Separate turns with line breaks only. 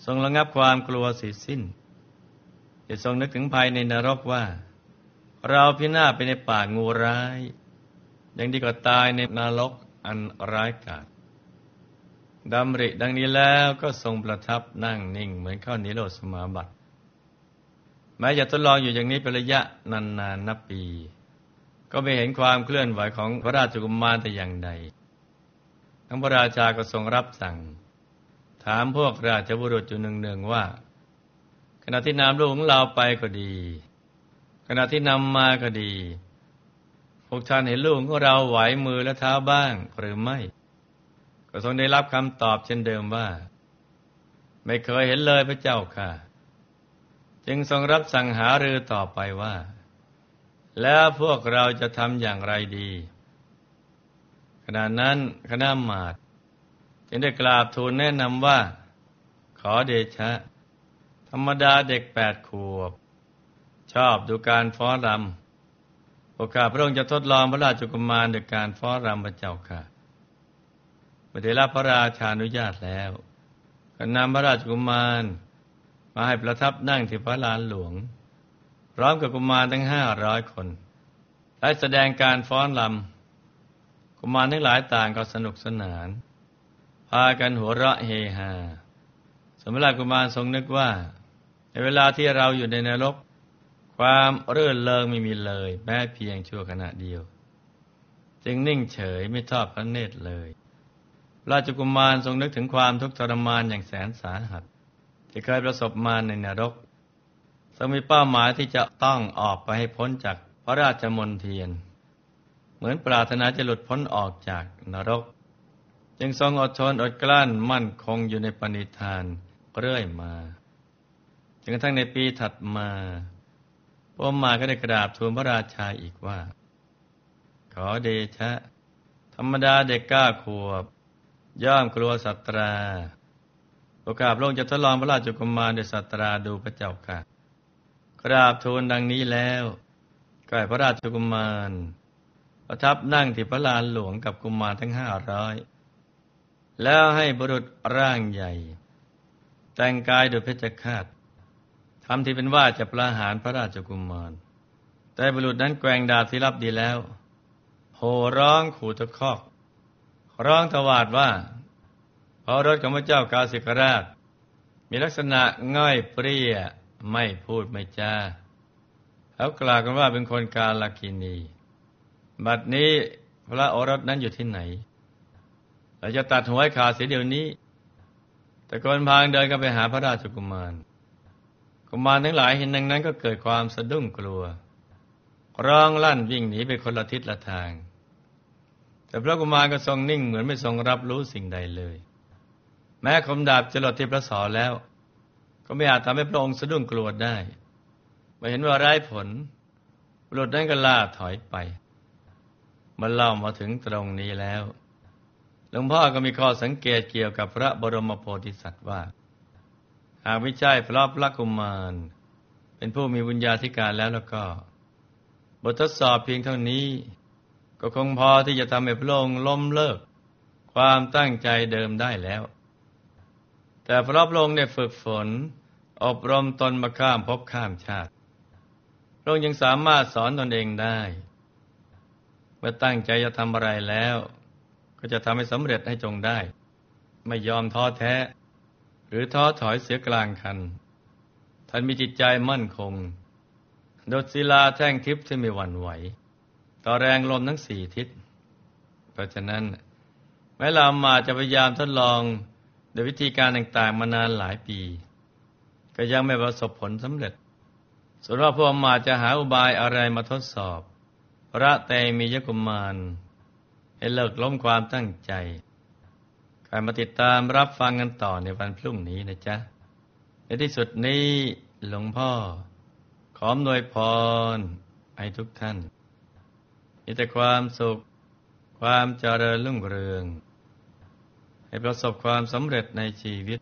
รงระงับความกลัวเสียสิ้นจะทรงนึกถึงภัยในนรกว่าเราพินาศไปในป่างูร้ายยังดีกว่าตายในนรกอันร้ายกาจดำริดังนี้แล้วก็ทรงประทับนั่งนิ่งเหมือนเข้านิโรธสมาบัติแม้จะทดลองอยู่อย่างนี้เป็นระยะนานๆนับปีก็ไม่เห็นความเคลื่อนไหวของพระราชกุมารแต่อย่างใดทั้งพระราชาก็ทรงรับสั่งถามพวกราชบุรุษอยู่เนืองๆว่าขณะที่นำลูกของเราไปก็ดีขณะที่นำมาก็ดีพวกท่านเห็นลูกของเราไหวมือและเท้าบ้างหรือไม่ก็ทรงได้รับคำตอบเช่นเดิมว่าไม่เคยเห็นเลยพระเจ้าค่ะจึงทรงรับสั่งหารือต่อไปว่าแล้วพวกเราจะทำอย่างไรดีขณะนั้นคณะหมาดจึงได้กราบทูลแนะนำว่าขอเดชะธรรมดาเด็ก8 ขวบชอบดูการฟ้อนรำพวกข้าพระองค์จะทดลองพระราชกุมารด้วยการฟ้อนรำพระเจ้าค่ะเมื่อได้รับพระราชานุญาตแล้วก็นำพระราชกุมารมาให้ประทับนั่งที่พระลานหลวงพร้อมกับกุมารทั้ง500 คนและแสดงการฟ้อนรำกุมารทั้งหลายต่างก็สนุกสนานพากันหัวเราะเฮฮาสมณกุมารทรงนึกว่าในเวลาที่เราอยู่ในนรกความรื่นเริงไม่มีเลยแม้เพียงชั่วขณะเดียวจึงนิ่งเฉยไม่ทอดพระเนตรเลยราชกุมารทรงนึกถึงความทุกข์ทรมานอย่างแสนสาหัสที่เคยประสบมาในนรกทรงมีเป้าหมายที่จะต้องออกไปให้พ้นจากพระราชมณฑีนเหมือนปรารถนาจะหลุดพ้นออกจากนรกจึงทรงอดทนอดกลั้นมั่นคงอยู่ในปณิธานเรื่อยมาจนกระทั่งในปีถัดมาพระมารก็ได้กราบทูลพระราชาอีกว่าขอเดชะธรรมดาเด็ก9 ขวบย่อมกลัวสัตราพวกข้าพระองค์จะทดลองพระราชกุมารด้วยสัตราดูพระเจ้าค่ะกราบทูลดังนี้แล้วก็ให้พระราชกุมารประทับนั่งที่พระลานหลวงกับกุมารทั้ง500แล้วให้บุรุษร่างใหญ่แต่งกายโดยเพชฌฆาตทำที่เป็นว่าจะประหารพระราชกุมารแต่บุรุษนั้นแกว่งดาบที่รับดีแล้วโห่ร้องขู่ตะคอกร้องตวาดว่าพระโอรสของพระเจ้ากาสิกราชมีลักษณะง่อยเปรี้ยไม่พูดไม่จาเขากล่าวกันว่าเป็นคนกาลกิณีบัดนี้พระโอรสนั้นอยู่ที่ไหนเราจะตัดหัวให้ขาดเสียเดี๋ยวนี้แต่ก่อนพางเดินก็ไปหาพระราชกุมารกุมารทั้งหลายเห็นดังนั้นก็เกิดความสะดุ้งกลัวร้องลั่นวิ่งหนีไปคนละทิศละทางแต่พระกุมารก็ทรงนิ่งเหมือนไม่ทรงรับรู้สิ่งใดเลยแม้คมดาบจะหลดที่พระศรแล้วก็ไม่อาจทำให้พระองค์สะดุ้งกลัวได้เมื่อเห็นว่าไร้ผลบุรุษนั้นก็ล่าถอยไปเมื่อเล่ามาถึงตรงนี้แล้วหลวงพ่อก็มีข้อสังเกตเกี่ยวกับพระบรมโพธิสัตว์ว่าหากไม่ใช่เพราะพระกุมารเป็นผู้มีบุญญาธิการแล้วก็บททดสอบเพียงเท่านี้ก็คงพอที่จะทำให้พระองค์ล้มเลิกความตั้งใจเดิมได้แล้วแต่เพราะพระองค์ได้ฝึกฝนอบรมตนมาข้ามภพข้ามชาติพระองค์ยังสามารถสอนตนเองได้เมื่อตั้งใจจะทำอะไรแล้วก็จะทำให้สำเร็จให้จงได้ไม่ยอมท้อแท้หรือท้อถอยเสียกลางคันท่านมีจิตใจมั่นคงดุจศิลาแท่งทิพย์ที่ไม่หวั่นไหวต่อแรงลมทั้ง4 ทิศเพราะฉะนั้นแม้เรามาจะพยายามทดลองโดยวิธีการต่างๆมานานหลายปีก็ยังไม่ประสบผลสำเร็จส่วนว่าพวกมาจะหาอุบายอะไรมาทดสอบพระเตมียกุมารให้เลิกล้มความตั้งใจใครมาติดตามรับฟังกันต่อในวันพรุ่งนี้นะจ๊ะในที่สุดนี้หลวงพ่อขออำนวยพรให้ทุกท่านมีแต่ความสุขความเจริญรุ่งเรืองให้ประสบความสำเร็จในชีวิต